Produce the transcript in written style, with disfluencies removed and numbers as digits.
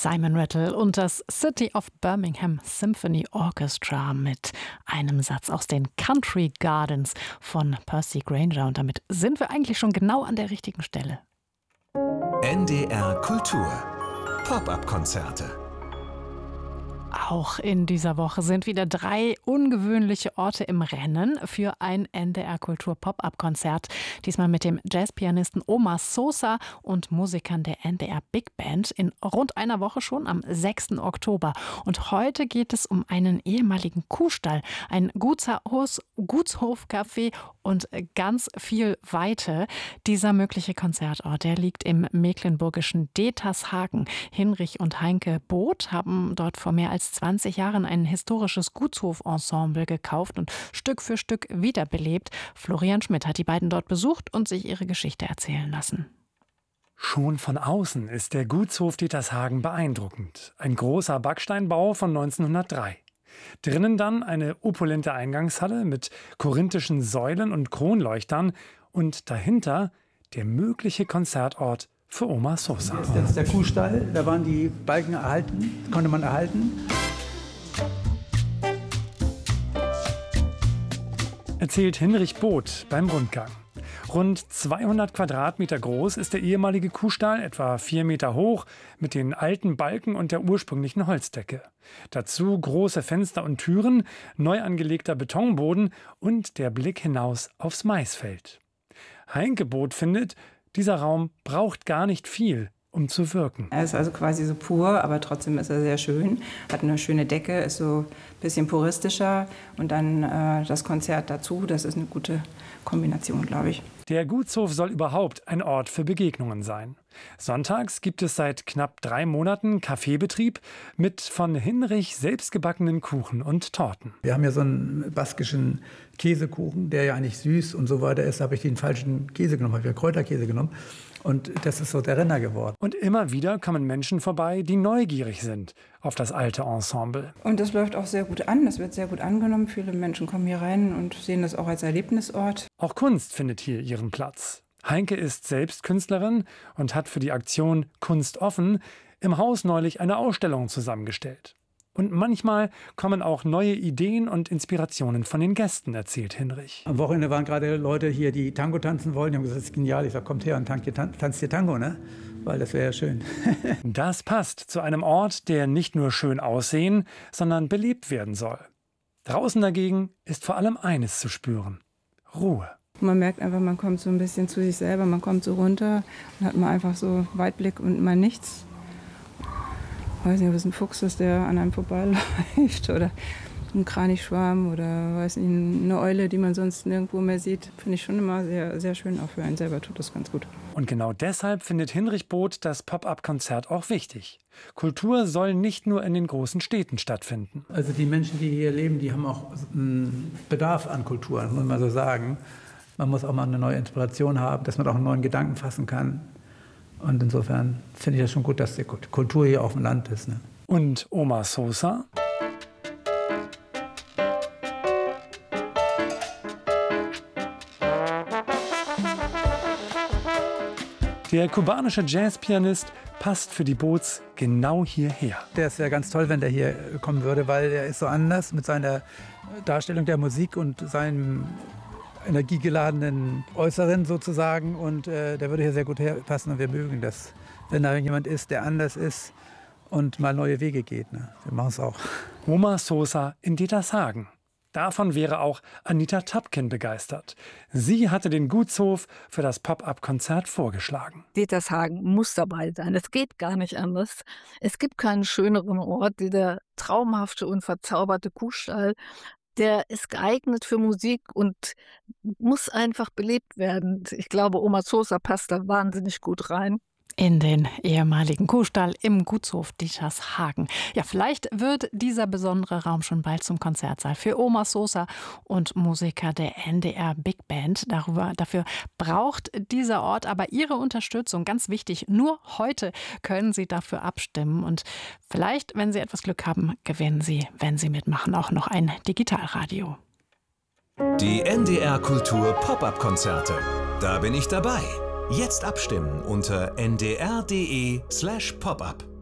Simon Rattle und das City of Birmingham Symphony Orchestra mit einem Satz aus den Country Gardens von Percy Grainger. Und damit sind wir eigentlich schon genau an der richtigen Stelle. NDR Kultur Pop-up-Konzerte. Auch in dieser Woche sind wieder 3 ungewöhnliche Orte im Rennen für ein NDR Kultur Pop-up-Konzert. Diesmal mit dem Jazzpianisten Omar Sosa und Musikern der NDR Big Band in rund einer Woche schon am 6. Oktober. Und heute geht es um einen ehemaligen Kuhstall, ein Gutshofcafé und ganz viel Weite. Dieser mögliche Konzertort, der liegt im mecklenburgischen Detershagen. Hinrich und Heinke Both haben dort vor mehr als 20 Jahren ein historisches Gutshofensemble gekauft und Stück für Stück wiederbelebt. Florian Schmidt hat die beiden dort besucht und sich ihre Geschichte erzählen lassen. Schon von außen ist der Gutshof Detershagen beeindruckend. Ein großer Backsteinbau von 1903. Drinnen dann eine opulente Eingangshalle mit korinthischen Säulen und Kronleuchtern und dahinter der mögliche Konzertort für Omar Sosa. Hier ist jetzt der Kuhstall, da waren die Balken erhalten, konnte man erhalten. Erzählt Hinrich Both beim Rundgang. Rund 200 Quadratmeter groß ist der ehemalige Kuhstall, etwa 4 Meter hoch, mit den alten Balken und der ursprünglichen Holzdecke. Dazu große Fenster und Türen, neu angelegter Betonboden und der Blick hinaus aufs Maisfeld. Heinke Both findet, dieser Raum braucht gar nicht viel, um zu wirken. Er ist also quasi so pur, aber trotzdem ist er sehr schön. Hat eine schöne Decke, ist so ein bisschen puristischer. Und dann das Konzert dazu, das ist eine gute Kombination, glaube ich. Der Gutshof soll überhaupt ein Ort für Begegnungen sein. Sonntags gibt es seit knapp 3 Monaten Kaffeebetrieb mit von Hinrich selbstgebackenen Kuchen und Torten. Wir haben ja so einen baskischen Käsekuchen, der ja eigentlich süß und so weiter ist. Da habe ich den falschen Käse genommen, habe ich ja Kräuterkäse genommen. Und das ist so der Renner geworden. Und immer wieder kommen Menschen vorbei, die neugierig sind auf das alte Ensemble. Und das läuft auch sehr gut an, das wird sehr gut angenommen. Viele Menschen kommen hier rein und sehen das auch als Erlebnisort. Auch Kunst findet hier ihren Platz. Heinke ist selbst Künstlerin und hat für die Aktion Kunst offen im Haus neulich eine Ausstellung zusammengestellt. Und manchmal kommen auch neue Ideen und Inspirationen von den Gästen, erzählt Hinrich. Am Wochenende waren gerade Leute hier, die Tango tanzen wollen. Die haben gesagt, das ist genial. Ich sage, kommt her und tanzt hier Tango, ne? Weil das wäre ja schön. Das passt zu einem Ort, der nicht nur schön aussehen, sondern belebt werden soll. Draußen dagegen ist vor allem eines zu spüren: Ruhe. Man merkt einfach, man kommt so ein bisschen zu sich selber, man kommt so runter und hat mal einfach so Weitblick und mal nichts. Ich weiß nicht, ob es ein Fuchs ist, der an einem vorbeiläuft oder ein Kranichschwarm oder weiß nicht, eine Eule, die man sonst nirgendwo mehr sieht. Finde ich schon immer sehr, sehr schön. Auch für einen selber tut das ganz gut. Und genau deshalb findet Hinrich Both das Pop-up-Konzert auch wichtig. Kultur soll nicht nur in den großen Städten stattfinden. Also die Menschen, die hier leben, die haben auch einen Bedarf an Kultur, muss man mal so sagen. Man muss auch mal eine neue Inspiration haben, dass man auch einen neuen Gedanken fassen kann. Und insofern finde ich das schon gut, dass die Kultur hier auf dem Land ist. Ne? Und Omar Sosa? Der kubanische Jazzpianist passt für die Boths genau hierher. Der ist ja ganz toll, wenn der hier kommen würde, weil er ist so anders mit seiner Darstellung der Musik und seinem energiegeladenen Äußeren sozusagen. Und der würde hier sehr gut passen und wir mögen das, wenn da jemand ist, der anders ist und mal neue Wege geht. Ne? Wir machen es auch. Omar Sosa in Detershagen. Davon wäre auch Anita Tapkin begeistert. Sie hatte den Gutshof für das Pop-up-Konzert vorgeschlagen. Detershagen muss dabei sein. Es geht gar nicht anders. Es gibt keinen schöneren Ort, der traumhafte und verzauberte Kuhstall. Der ist geeignet für Musik und muss einfach belebt werden. Ich glaube, Omar Sosa passt da wahnsinnig gut rein. In den ehemaligen Kuhstall im Gutshof Detershagen. Ja, vielleicht wird dieser besondere Raum schon bald zum Konzertsaal für Omar Sosa und Musiker der NDR Big Band. Dafür braucht dieser Ort aber Ihre Unterstützung. Ganz wichtig, nur heute können Sie dafür abstimmen. Und vielleicht, wenn Sie etwas Glück haben, gewinnen Sie, wenn Sie mitmachen, auch noch ein Digitalradio. Die NDR Kultur Pop-up-Konzerte. Da bin ich dabei. Jetzt abstimmen unter ndr.de/popup.